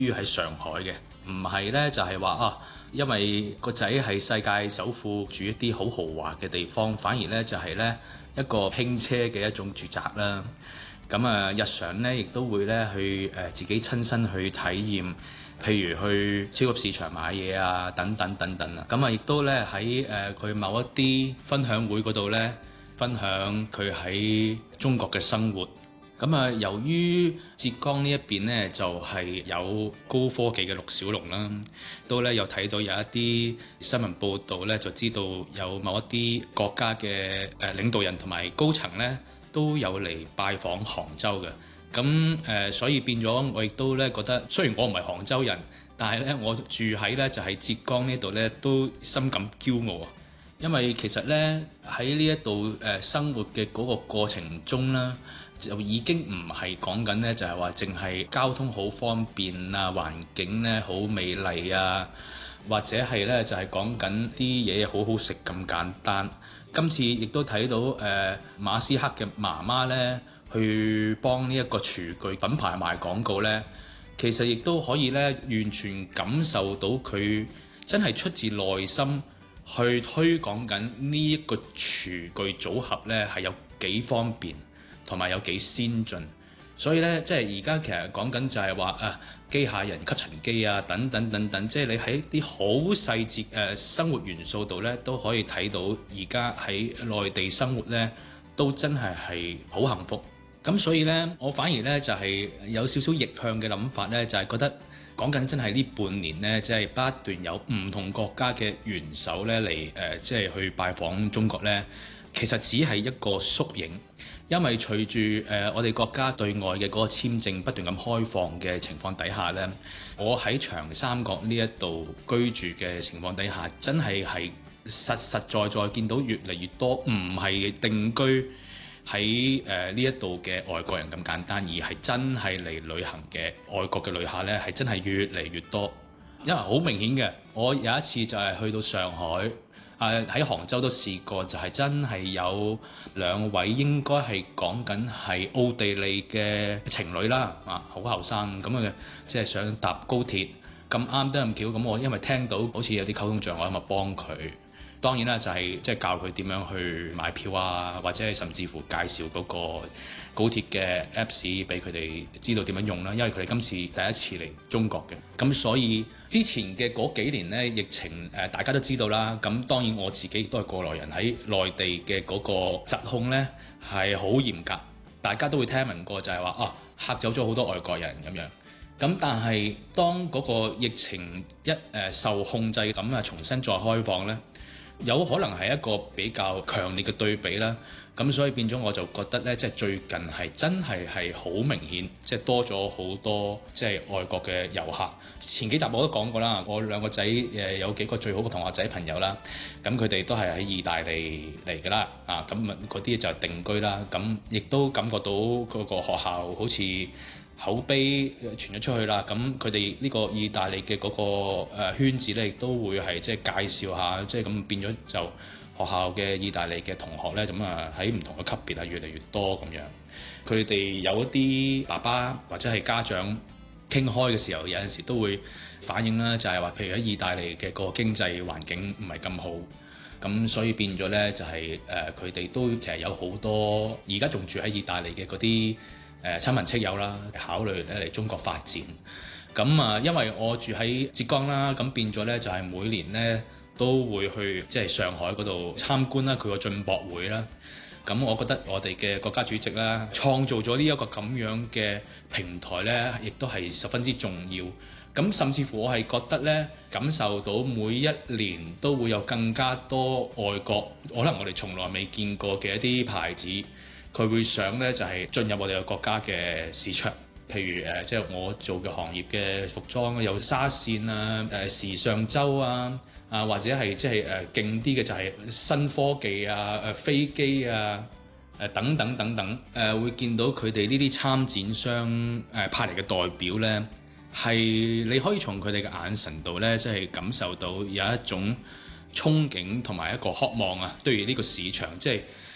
於喺上海嘅，唔係呢就係話因為個仔係世界首富，住一啲好豪華嘅地方，反而呢就係呢一個輕奢嘅一種住宅啦。咁日常呢亦都會呢去自己親身去體驗，譬如去超級市場買嘢啊，等等等等啊。咁亦都呢喺佢某一啲分享會嗰度呢，分享佢喺中國嘅生活。咁由於浙江呢一邊呢，就係有高科技嘅陸小龍啦，都呢有睇到有一啲新聞報道呢，就知道有某一啲國家嘅領導人同埋高層呢，都有嚟拜訪杭州嘅。咁所以變咗我亦都呢覺得，雖然我唔係杭州人，但係呢我住喺呢就係浙江呢度呢，都深感驕傲啊！因為其實呢喺呢一度生活嘅嗰個過程中啦，就已經唔係講緊呢，就係話淨係交通好方便啊，環境呢好美麗啊，或者係呢就係講緊啲嘢好好食咁簡單。今次亦都睇到馬斯克嘅媽媽呢去幫呢一個廚具品牌賣廣告呢，其實亦都可以呢完全感受到佢真係出自內心去推廣緊呢一個廚具組合呢係有幾方便同埋有幾先進。所以呢，即係而家其實講緊就係話機械人吸塵機啊，等等等等，即係你喺啲好細節生活元素度呢，都可以睇到而家喺內地生活呢，都真係好幸福。咁所以呢，我反而呢就係有少少逆向嘅諗法呢，就係覺得講緊真係呢半年呢，即係不斷有唔同國家嘅元首呢嚟即係去拜訪中國呢，其實只係一個縮影。因為隨住我哋國家對外嘅嗰個簽證不斷咁開放嘅情況底下呢，我喺長三角呢一度居住嘅情況底下，真係實實在在見到越嚟越多唔係定居喺呢一度嘅外國人咁簡單，而係真係嚟旅行嘅外國嘅旅客呢，係真係越嚟越多。因為好明顯嘅，我有一次就係去到上海。喺杭州都試過，就係真係有兩位應該係講緊係奧地利嘅情侶啦，好後生咁嘅，即係想搭高鐵咁啱得咁巧，咁我因為聽到好似有啲溝通障礙，咁啊幫佢。當然啦，就係即係教佢點樣去買票啊，或者係甚至乎介紹嗰個高鐵嘅 Apps 俾佢哋知道點樣用啦。因為佢哋今次第一次嚟中國嘅，咁所以之前嘅嗰幾年呢，疫情大家都知道啦。咁當然我自己亦都係過來人，喺內地嘅嗰個疾控呢係好嚴格，大家都會聽聞過就係話嚇走咗好多外國人咁樣。咁但係當嗰個疫情受控制咁重新再開放呢，有可能係一個比較強烈嘅對比啦，咁所以變咗我就覺得呢，即係最近係真係好明顯，即係多咗好多即係外國嘅遊客。前幾集我都講過啦，我兩個仔有幾個最好嘅同學仔朋友啦，咁佢哋都係喺意大利嚟㗎啦，咁嗰啲就係定居啦，咁亦都感覺到嗰個學校好似口碑傳咗出去啦，咁佢哋呢個意大利嘅嗰個圈子咧，亦都會係即係介紹下，即係咁變咗就學校嘅意大利嘅同學咧，咁喺唔同嘅級別越嚟越多咁樣。佢哋有一啲爸爸或者係家長傾開嘅時候，有陣時都會反映啦，就係話譬如喺意大利嘅個經濟環境唔係咁好，咁所以變咗咧就係佢哋都其實有好多而家仲住喺意大利嘅嗰啲親朋戚友啦，考慮咧嚟中國發展。咁因為我住喺浙江啦，咁變咗咧就係每年咧都會去即係上海嗰度參觀啦，佢個進博會啦。咁我覺得我哋嘅國家主席啦，創造咗呢一個咁樣嘅平台咧，亦都係十分之重要。咁甚至乎我係覺得咧，感受到每一年都會有更加多外國可能我哋從來未見過嘅一啲牌子。佢會想咧就係進入我哋嘅國家嘅市場，譬如即係我做嘅行業嘅服裝有紗線啊、時尚周啊，或者係即係勁啲嘅就係新科技啊、飛機啊、等等等等，會見到佢哋呢啲參展商派嚟嘅代表咧，係你可以從佢哋嘅眼神度咧，即係感受到有一種憧憬同埋一個渴望啊，對於呢個市場即係。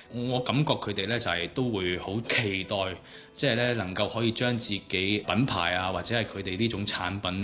我感覺佢哋呢就係都會好期待，即係呢能夠可以將自己品牌啊，或者係佢哋呢種產品